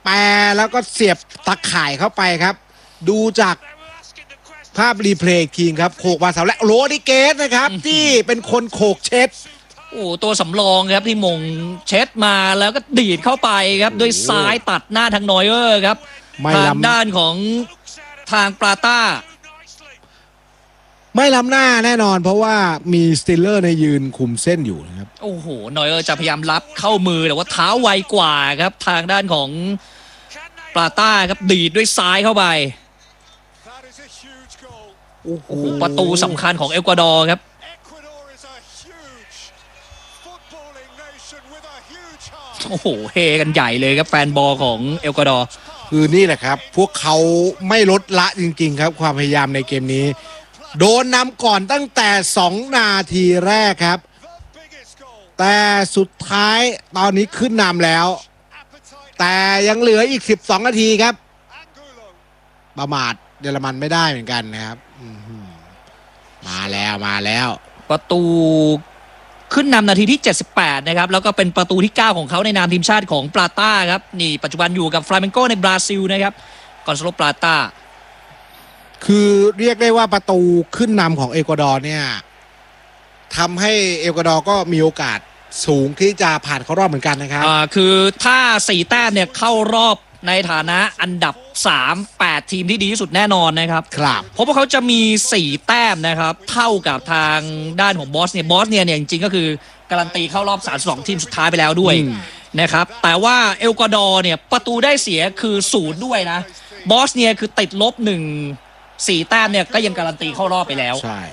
แปรแล้วก็เสียบตะข่ายเข้าไปครับดูจากภาพรีเพลย์ทีครับโขกมาเสาและโรดิเกสนะครับที่เป็นคนโขกเช็ดโอ้ตัวสำรองครับที่มงเช็ดมาแล้วก็ดีดเข้าไปครับด้วยซ้ายตัดหน้าทางนอยเออร์ครับทางด้านของทางปราต้าไม่ล้ำหน้าแน่นอนเพราะว่ามีสติลเลอร์ในยืนคุมเส้นอยู่นะครับโอ้โหนอยเออร์จะพยายามรับเข้ามือแต่ว่าเท้าไวกว่าครับทางด้านของปราต้าครับดีดด้วยซ้ายเข้าไปโอ้โหประตูสำคัญของเอกวาดอร์ครับโอ้โหเฮกันใหญ่เลยครับแฟนบอลของเอกวาดอร์คือนี่แหละครับพวกเขาไม่ลดละจริงๆครับความพยายามในเกมนี้โดนนำก่อนตั้งแต่2นาทีแรกครับแต่สุดท้ายตอนนี้ขึ้นนำแล้วแต่ยังเหลืออีก12นาทีครับประมาทเยอรมันไม่ได้เหมือนกันนะครับมาแล้วประตูขึ้นนำนาทีที่78นะครับแล้วก็เป็นประตูที่9ของเขาในนามทีมชาติของปราต้าครับนี่ปัจจุบันอยู่กับฟลาเมนโกในบราซิลนะครับกอนซาโลปราต้าคือเรียกได้ว่าประตูขึ้นนำของเอกวาดอร์เนี่ยทำให้เอกวาดอร์ก็มีโอกาสสูงที่จะผ่านเข้ารอบเหมือนกันนะครับคือถ้า4แต้มเนี่ยเข้ารอบในฐานะอันดับ8ทีมที่ดีที่สุดแน่นอนนะครับเพราะว่าเขาจะมี4แต้มนะครับเท่ากับทางด้านของบอสเนี่ยจริงๆก็คือการันตีเข้ารอบ32ทีมสุดท้ายไปแล้วด้วยนะครับแต่ว่าเอกวาดอร์เนี่ยประตูได้เสียคือ0ด้วยนะบอสเนี่ยคือติดลบ4แต้มเนี่ยก็ยังการันตีเข้ารอบไปแล้วใช่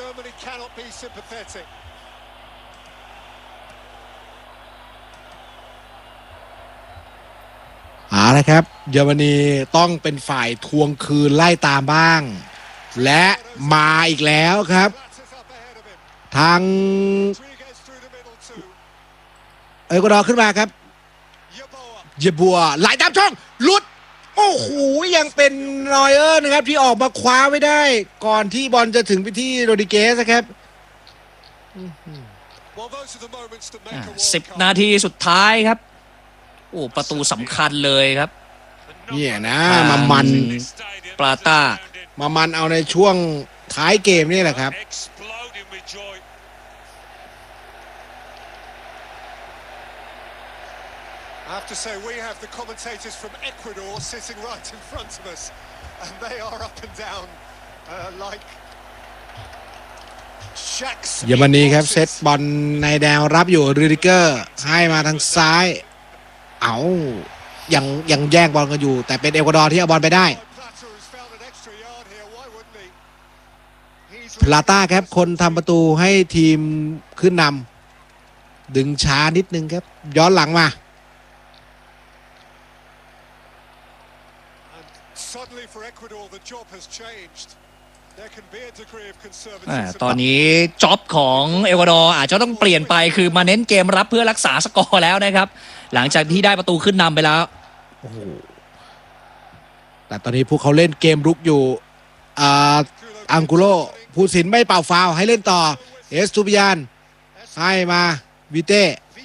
ละครับเยอรมนีต้องเป็นฝ่ายทวงคืนไล่ตามบ้างและมาอีกแล้วครับทางเอกวาดอร์ขึ้นมาครับเยบัวไหลตามช่องหลุดโอ้โหยังเป็นนอยเออร์นะครับที่ออกมาคว้าไว้ได้ก่อนที่บอลจะถึงไปที่โรดิเกสนะครับ 10นาทีสุดท้ายครับโอ้ประตูสำคัญเลยครับเนี่ยนะมันปราต้ามันเอาในช่วงท้ายเกมนี่แหละครับ I have to say we have the commentators from Ecuador sitting right in front of us and they are up and down like เยอรมนีครับเซตบอลในแนวรับอยู่รูดิเกอร์ให้มาทางซ้ายยังแย่งบอลกันอยู่แต่เป็นเอกวาดอร์ที่เอาบอลไปได้พลาต้าครับคนทำประตูให้ทีมขึ้นนำดึงช้านิดนึงครับย้อนหลังมาตอนนี้จ็อบของเอกวาดอร์อาจจะต้องเปลี่ยนไปคือมาเน้นเกมรับเพื่อรักษาสกอร์แล้วนะครับหลังจากที่ได้ประตูขึ้นนำไปแล้วโอ้โหแต่ตอนนี้พวกเขาเล่นเกมรุกอยู่อังกุโลผู้สินไม่เป่าฟาวให้เล่นต่อเอสตูบิยานให้มาวิเต้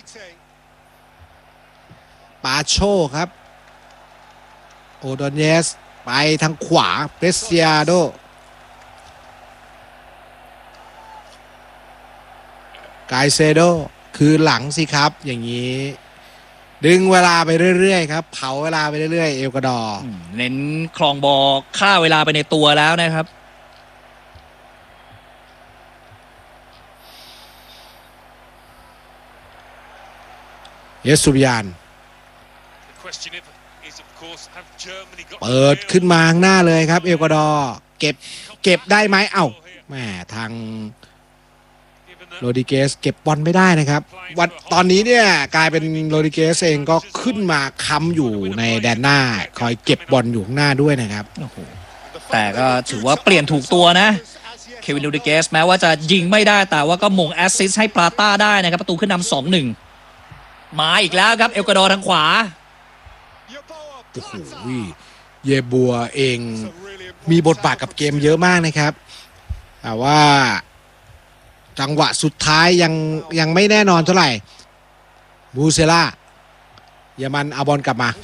ปาโชครับโอดอนเยสไปทางขวาเปเซียโดไกเซโดคือหลังสิครับอย่างนี้ดึงเวลาไปเรื่อยๆครับเผาเวลาไปเรื่อยๆเอกวาดอร์เน้นคลองบอลฆ่าเวลาไปในตัวแล้วนะครับเยสุบิยานเปิดขึ้นมาข้างหน้าเลยครับเอกวาดอร์เก็บได้ไหมแม่ทางโรดิเกสเก็บบอลไม่ได้นะครับวันตอนนี้เนี่ยกลายเป็นโรดิเกสเองก็ขึ้นมาค้ำอยู่ในแดนหน้าคอยเก็บบอลอยู่ข้างหน้าด้วยนะครับแต่ก็ถือว่าเปลี่ยนถูกตัวนะเควินโรดิเกสแม้ว่าจะยิงไม่ได้แต่ว่าก็มงแอสซิสต์ให้ปราต้าได้นะครับประตูขึ้นนำ 2-1 มาอีกแล้วครับเอกวาดอร์ทางขวาโอ้โหเยบัวเองมีบทบาทกับเกมเยอะมากนะครับแต่ว่าจังหวะสุดท้ายยังไม่แน่นอนเท่าไหร่บูเซล่าเยอรมันเอาบอลกลับมา